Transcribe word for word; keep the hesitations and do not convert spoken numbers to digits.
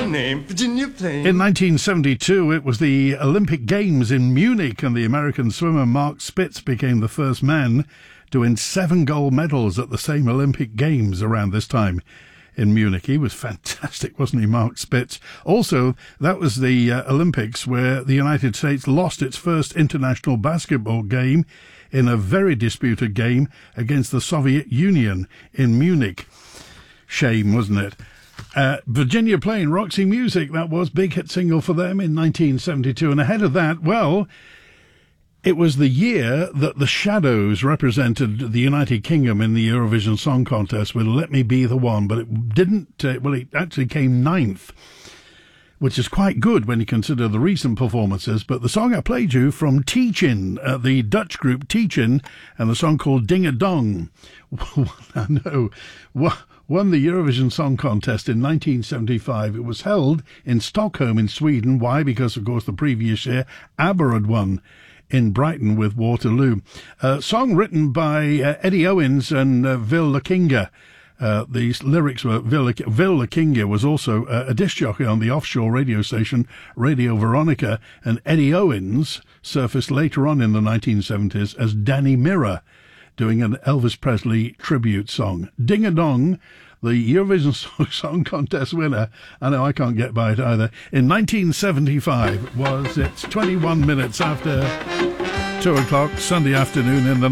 your name, Virginia Plain. In nineteen seventy-two, it was the Olympic Games in Munich, and the American swimmer Mark Spitz became the first man to win seven gold medals at the same Olympic Games around this time in Munich. He was fantastic, wasn't he, Mark Spitz? Also, that was the uh, Olympics where the United States lost its first international basketball game in a very disputed game against the Soviet Union in Munich. Shame, wasn't it? Uh, Virginia Plain, Roxy Music, that was big hit single for them in nineteen seventy-two. And ahead of that, well, it was the year that the Shadows represented the United Kingdom in the Eurovision Song Contest with Let Me Be the One, but it didn't, uh, well, it actually came ninth, which is quite good when you consider the recent performances. But the song I played you from Teachin, uh, the Dutch group Teachin, and the song called Ding a Dong. I know. Won the Eurovision Song Contest in nineteen seventy-five. It was held in Stockholm in Sweden. Why? Because, of course, the previous year, ABBA had won in Brighton with Waterloo. A song written by uh, Eddie Owens and uh, Vil Lakinga. Uh, the lyrics were, Vil, Vil Lakinga was also uh, a disc jockey on the offshore radio station Radio Veronica, and Eddie Owens surfaced later on in the nineteen seventies as Danny Mirror, doing an Elvis Presley tribute song. Ding a Dong, the Eurovision Song Contest winner, I know I can't get by it either, in nineteen seventy-five, was it's twenty-one minutes after two o'clock Sunday afternoon in the